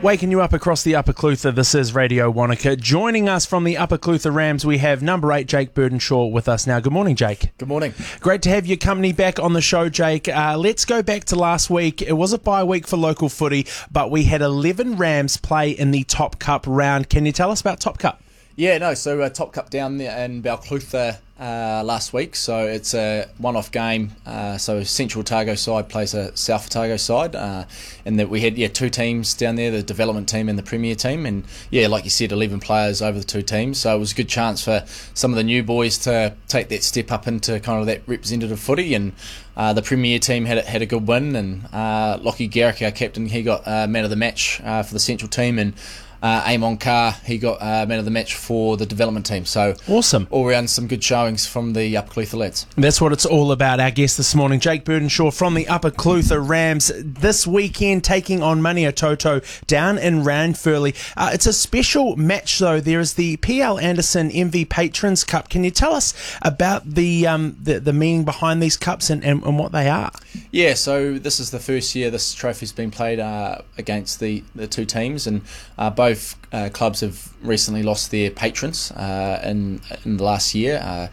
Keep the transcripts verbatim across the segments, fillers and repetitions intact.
Waking you up across the Upper Clutha, this is Radio Wanaka. Joining us from the Upper Clutha Rams, we have number eight, Jake Burdenshaw, with us now. Good morning, Jake. Good morning. Great to have your company back on the show, Jake. Uh, let's go back to last week. It was a bye week for local footy, but we had eleven Rams play in the Top Cup round. Can you tell us about Top Cup? Yeah, no, so uh, Top Cup down there in Balclutha uh, last week, so it's a one-off game. Uh, so Central Otago side plays a South Otago side, uh, and that we had yeah two teams down there, the development team and the Premier team, and yeah, like you said, eleven players over the two teams. So it was a good chance for some of the new boys to take that step up into kind of that representative footy, and uh, the Premier team had a, had a good win, and uh, Lockie Garrick, our captain, he got uh, man of the match uh, for the Central team, and Uh, Amon Carr, he got uh, man of the match for the development team. So awesome. All round some good showings from the Upper Clutha lads. That's what it's all about. Our guest this morning, Jake Burdenshaw from the Upper Clutha Rams, this weekend taking on Maniatoto down in Ranfurly. Uh, it's a special match though. There is the P L Anderson M V Patrons Cup. Can you tell us about the um, the, the meaning behind these cups and, and, and what they are? Yeah, so this is the first year this trophy's been played uh, against the, the two teams, and uh, both Both uh, clubs have recently lost their patrons uh, in in the last year. Uh,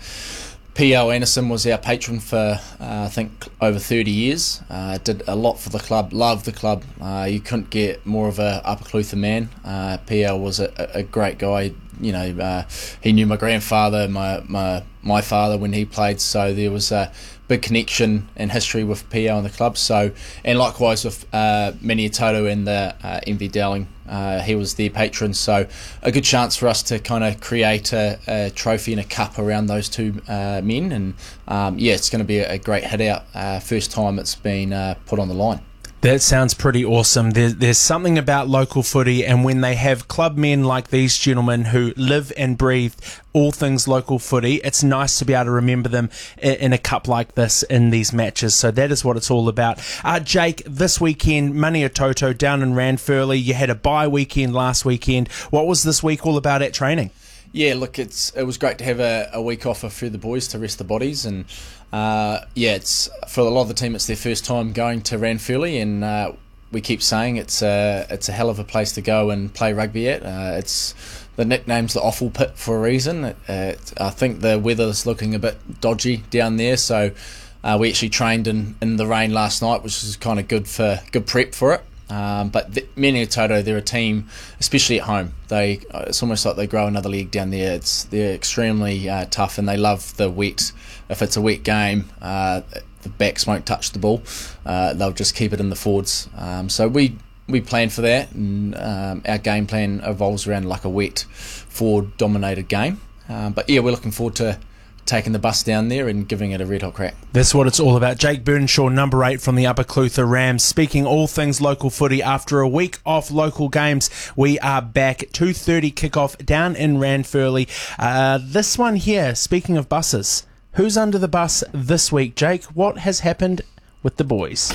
P L Anderson was our patron for uh, I think over thirty years. Uh, did a lot for the club, loved the club. Uh, you couldn't get more of a Upper Clutha man. Uh, P L was a, a great guy. You know, uh, he knew my grandfather, my my my father when he played. So there was a big connection and history with P L and the club. So, and likewise with uh, Maniatoto and the uh, M V Dowling, uh, he was their patron. So, a good chance for us to kind of create a, a trophy and a cup around those two uh, men. And um, yeah, it's going to be a, a great hit out. Uh, first time it's been uh, put on the line. That sounds pretty awesome. There, there's something about local footy, and when they have club men like these gentlemen who live and breathe all things local footy, it's nice to be able to remember them in, in a cup like this in these matches. So that is what it's all about. Uh, Jake, this weekend, Maniatoto down in Ranfurly. You had a bye weekend last weekend. What was this week all about at training? Yeah, look, it's it was great to have a, a week off for the boys to rest the bodies, and uh, yeah, it's for a lot of the team, it's their first time going to Ranfurly, and uh, we keep saying it's a it's a hell of a place to go and play rugby at. Uh, it's the nickname's the Offal Pit for a reason. It, it, I think the weather's looking a bit dodgy down there, so uh, we actually trained in, in the rain last night, which is kind of good for good prep for it. Um, but the, Maniatoto, they're a team, especially at home. They it's almost like they grow another league down there. It's they're extremely uh, tough, and they love the wet. If it's a wet game, uh, the backs won't touch the ball. Uh, they'll just keep it in the forwards. Um, so we we plan for that, and um, our game plan evolves around like a wet, forward-dominated game. Um, but yeah, we're looking forward to taking the bus down there and giving it a red hot crack. That's what it's all about. Jake Burdenshaw, number eight from the Upper Clutha Rams, speaking all things local footy. After a week off local games, we are back. two thirty kickoff down in Ranfurly. Uh, this one here, speaking of buses, who's under the bus this week? Jake, what has happened with the boys?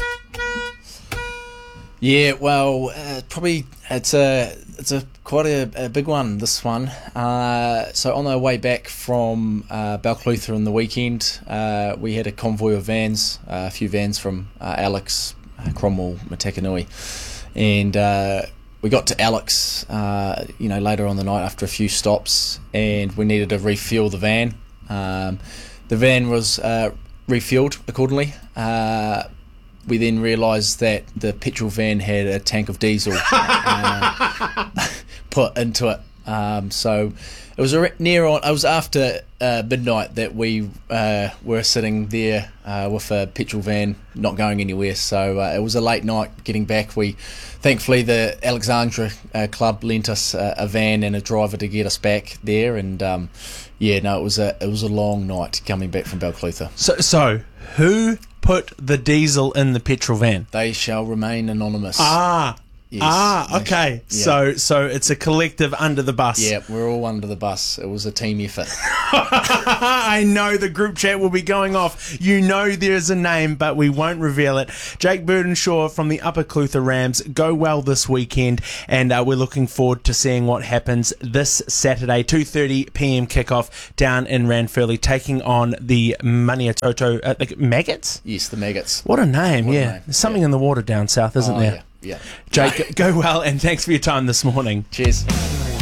Yeah, well, uh, probably it's a it's a quite a, a big one. This one. Uh, so on our way back from uh, Balclutha on the weekend, uh, we had a convoy of vans, uh, a few vans from uh, Alex, uh, Cromwell, Matakanui, and uh, we got to Alex, uh, you know, later on the night after a few stops, and we needed to refuel the van. Um, the van was uh, refueled accordingly. Uh, We then realised that the petrol van had a tank of diesel uh, put into it. Um, so it was near on. It was after uh, midnight that we uh, were sitting there uh, with a petrol van not going anywhere. So uh, it was a late night getting back. We, thankfully, the Alexandra uh, club lent us a, a van and a driver to get us back there. And um, yeah, no, it was a it was a long night coming back from Balclutha. So, so who put the diesel in the petrol van? They shall remain anonymous. Ah, Yes. Ah, okay. Yeah. So so it's a collective under the bus. Yeah, we're all under the bus. It was a team effort. I know the group chat will be going off. You know there's a name, but we won't reveal it. Jake Burdenshaw from the Upper Clutha Rams. Go well this weekend, and uh, we're looking forward to seeing what happens this Saturday, two thirty p.m. kickoff down in Ranfurly, taking on the Maniatoto uh, the Maggots? Yes, the Maggots. What a name, What a yeah. name. There's something yeah. in the water down south, isn't oh, there? Yeah. yeah. Jake, go well, and thanks for your time this morning. Cheers.